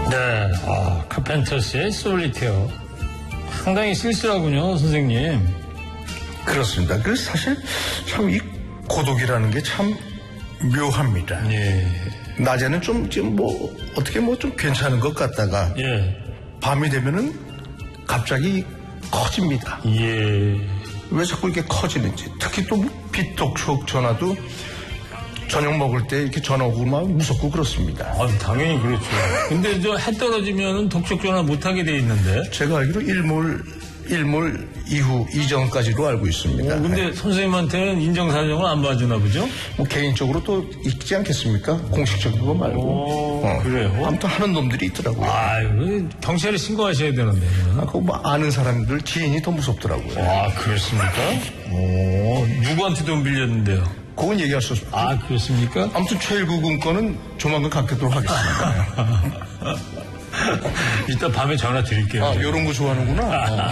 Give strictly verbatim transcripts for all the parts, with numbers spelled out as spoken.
네, 아, 카펜터스의 솔리테어. 상당히 쓸쓸하군요, 선생님. 그렇습니다. 그 사실 참 이 고독이라는 게 참 묘합니다. 예. 낮에는 좀, 좀 뭐, 어떻게 뭐 좀 괜찮은 것 같다가. 예. 밤이 되면은 갑자기 커집니다. 예. 왜 자꾸 이렇게 커지는지. 특히 또 비톡촉 전화도 저녁 먹을 때 이렇게 전화 오고 막 무섭고 그렇습니다. 아, 당연히 그렇죠. 근데 저 해 떨어지면은 독촉 전화 못하게 돼 있는데. 제가 알기로 일몰, 일몰 이후 이전까지도 알고 있습니다. 오, 근데 선생님한테는 인정사정을 안 봐주나 보죠? 뭐 개인적으로 또 있지 않겠습니까? 공식적인 거 말고. 오, 어. 그래요? 아무튼 하는 놈들이 있더라고요. 아유, 경찰에 신고하셔야 되는데. 아, 그거 뭐 아는 사람들 지인이 더 무섭더라고요. 아, 그렇습니까? 오, 누구한테 돈 빌렸는데요? 그건 얘기할 수 없습니다. 아, 그렇습니까? 아무튼 최일구 군 거는 조만간 갖도록 하겠습니다. 이따 밤에 전화 드릴게요. 아, 요런 거 좋아하는구나. 어.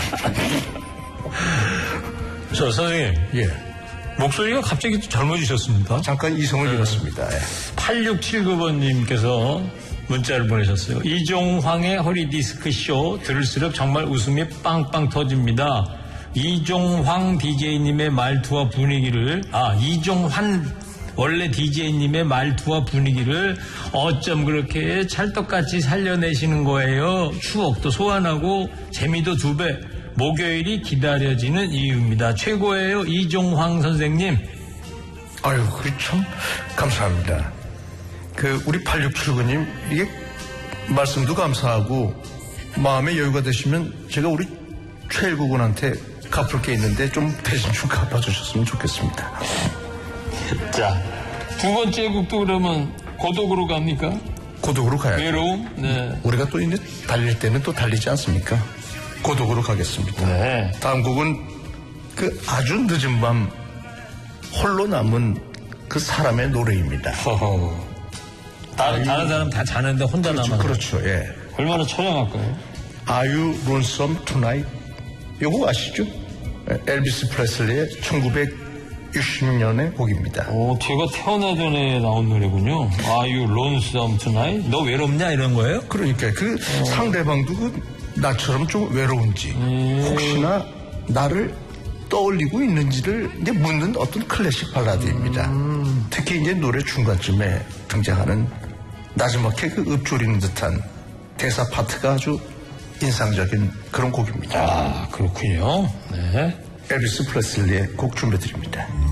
저, 선생님. 예. 목소리가 갑자기 젊어지셨습니다. 잠깐 이성을 네. 잃었습니다. 예. 팔육칠구 번님께서 문자를 보내셨어요. 이종황의 허리디스크쇼 들을수록 정말 웃음이 빵빵 터집니다. 이종황 디제이님의 말투와 분위기를, 아, 이종환 원래 디제이님의 말투와 분위기를 어쩜 그렇게 찰떡같이 살려내시는 거예요. 추억도 소환하고 재미도 두 배. 목요일이 기다려지는 이유입니다. 최고예요, 이종황 선생님. 아유, 그 참 감사합니다. 그 우리 팔육칠구 님 이게 말씀도 감사하고 마음의 여유가 되시면 제가 우리 최일구 군한테 갚을 게 있는데 좀 대신 좀 갚아주셨으면 좋겠습니다. 자, 두 번째 곡도 그러면 고독으로 갑니까? 고독으로 가야죠. 외로움? 네. 우리가 또 이제 달릴 때는 또 달리지 않습니까? 고독으로 가겠습니다. 네. 다음 곡은 그 아주 늦은 밤 홀로 남은 그 사람의 노래입니다. 허허. 다른, 다른 사람 다 자는데 혼자 그렇죠, 남아. 그렇죠. 예. 얼마나 처량할까요? Are You Lonesome Tonight? 요거 아시죠? 엘비스 프레슬리의 천구백육십 년의 곡입니다. 오, 제가 태어나 전에 나온 노래군요. Are you lonesome tonight? 너 외롭냐? 이런 거예요? 그러니까 그 어. 상대방도 그 나처럼 좀 외로운지 음. 혹시나 나를 떠올리고 있는지를 이제 묻는 어떤 클래식 발라드입니다. 음. 특히 이제 노래 중간쯤에 등장하는 나지막히 그 읊조리는 듯한 대사 파트가 아주 인상적인 그런 곡입니다. 아, 그렇군요. 네. 엘비스 프레슬리의 곡 준비드립니다.